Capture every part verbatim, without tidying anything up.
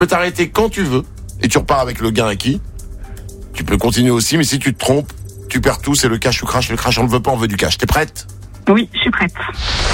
peux t'arrêter quand tu veux et tu repars avec le gain acquis. Tu peux continuer aussi, mais si tu te trompes, tu perds tout, c'est le cash ou crash. Le crash, on ne veut pas, on veut du cash. T'es prête ? Oui, je suis prête.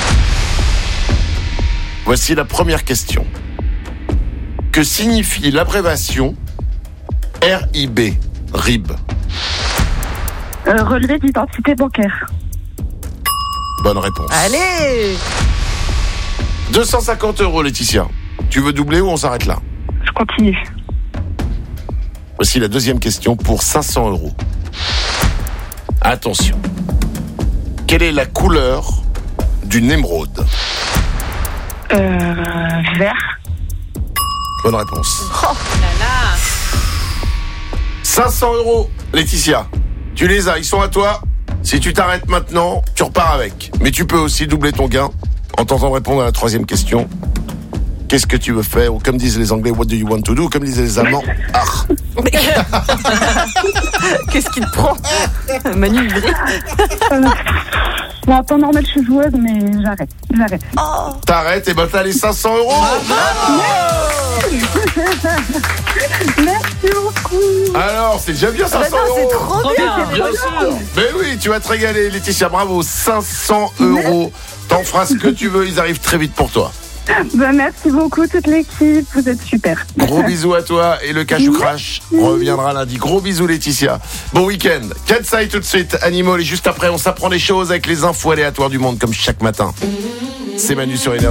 Voici la première question. Que signifie l'abréviation R I B, R I B? Euh, relevé d'identité bancaire. Bonne réponse. Allez! deux cent cinquante euros, Laetitia. Tu veux doubler ou on s'arrête là? Je continue. Voici la deuxième question pour cinq cents euros. Attention. Quelle est la couleur d'une émeraude? Euh, vert. Bonne réponse. Oh là là! cinq cents euros, Laetitia. Tu les as, ils sont à toi. Si tu t'arrêtes maintenant, tu repars avec. Mais tu peux aussi doubler ton gain en tentant de répondre à la troisième question. Qu'est-ce que tu veux faire? Ou comme disent les Anglais, what do you want to do? Comme disaient les Allemands, ah. Qu'est-ce qu'il te prend? Manu, il Euh, bon, en temps normal, je suis joueuse, mais j'arrête. J'arrête. Oh! T'arrêtes et ben t'as les cinq cents euros. Merci beaucoup. Alors, c'est déjà bien cinq cents Attends, c'est euros. trop Trop bien! bien. Bien sûr. Mais oui, tu vas te régaler, Laetitia. Bravo, cinq cents euros. T'en feras ce que tu veux, ils arrivent très vite pour toi. Ben, merci beaucoup, toute l'équipe. Vous êtes super. Gros bisous à toi et le cash ou crash reviendra lundi. Gros bisous, Laetitia. Bon week-end. Katsai tout de suite, Animal. Et juste après, on s'apprend des choses avec les infos aléatoires du monde comme chaque matin. C'est Manu sur Énergie.